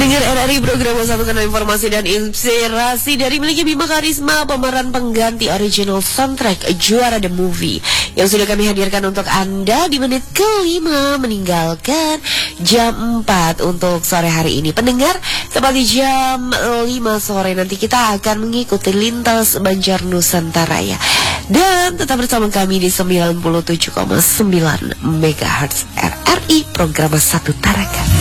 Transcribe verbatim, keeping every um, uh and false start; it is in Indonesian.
Pendengar R R I program satu kanal informasi dan inspirasi dari miliknya Bima Karisma, pemeran pengganti original soundtrack Juara The Movie yang sudah kami hadirkan untuk Anda di menit kelima meninggalkan jam empat untuk sore hari ini. Pendengar, tepat di jam lima sore nanti kita akan mengikuti Lintas Banjar Nusantara ya. Dan tetap bersama kami di sembilan puluh tujuh koma sembilan megahertz R R I program satu Tarakan.